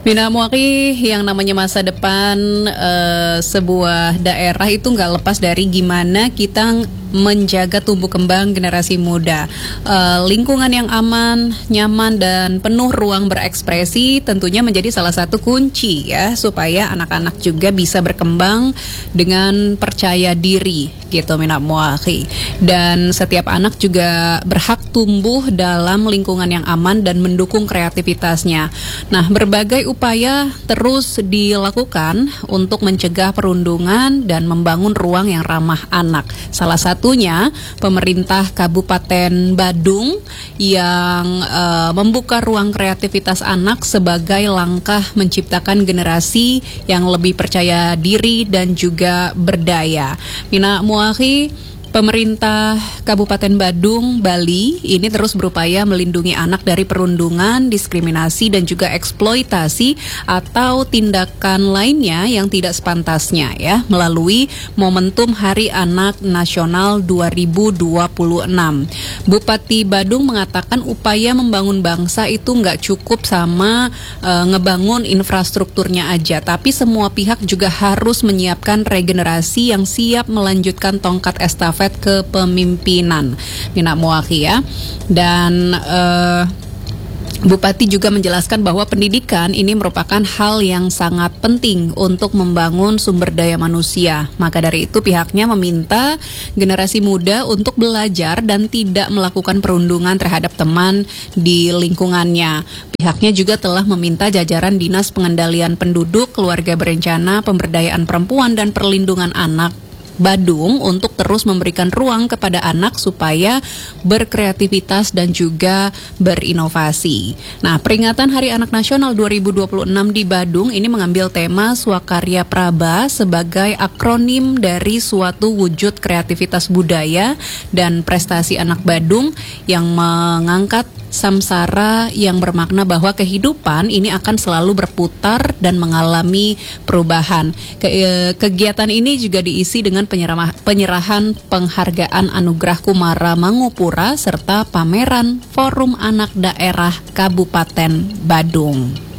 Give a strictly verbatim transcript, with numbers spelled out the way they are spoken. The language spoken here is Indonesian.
Mina Muaki, yang namanya masa depan uh, sebuah daerah itu nggak lepas dari gimana kita menjaga tumbuh kembang generasi muda. Uh, lingkungan yang aman, nyaman, dan penuh ruang berekspresi tentunya menjadi salah satu kunci ya, supaya anak-anak juga bisa berkembang dengan percaya diri gitu, Mina Muaki. Dan setiap anak juga berhak tumbuh dalam lingkungan yang aman dan mendukung kreativitasnya. Nah, berbagai upaya terus dilakukan untuk mencegah perundungan dan membangun ruang yang ramah anak. Salah satunya pemerintah Kabupaten Badung yang uh, membuka ruang kreativitas anak sebagai langkah menciptakan generasi yang lebih percaya diri dan juga berdaya. Mina Muaki, pemerintah Kabupaten Badung, Bali ini terus berupaya melindungi anak dari perundungan, diskriminasi, dan juga eksploitasi atau tindakan lainnya yang tidak sepantasnya ya, melalui momentum Hari Anak Nasional dua ribu dua puluh enam. Bupati Badung mengatakan upaya membangun bangsa itu nggak cukup sama e, ngebangun infrastrukturnya aja, tapi semua pihak juga harus menyiapkan regenerasi yang siap melanjutkan tongkat estafet kepemimpinan. Mina Muaki ya. Dan uh, Bupati juga menjelaskan bahwa pendidikan ini merupakan hal yang sangat penting untuk membangun sumber daya manusia. Maka dari itu pihaknya meminta generasi muda untuk belajar dan tidak melakukan perundungan terhadap teman di lingkungannya. Pihaknya juga telah meminta jajaran Dinas Pengendalian Penduduk, Keluarga Berencana, Pemberdayaan Perempuan, dan Perlindungan Anak Badung untuk terus memberikan ruang kepada anak supaya berkreativitas dan juga berinovasi. Nah, peringatan Hari Anak Nasional dua ribu dua puluh enam di Badung ini mengambil tema Swakarya Praba sebagai akronim dari suatu wujud kreativitas budaya dan prestasi anak Badung yang mengangkat samsara yang bermakna bahwa kehidupan ini akan selalu berputar dan mengalami perubahan. Ke, kegiatan ini juga diisi dengan penyerah, penyerahan penghargaan Anugerah Kumara Mangupura serta pameran Forum Anak Daerah Kabupaten Badung.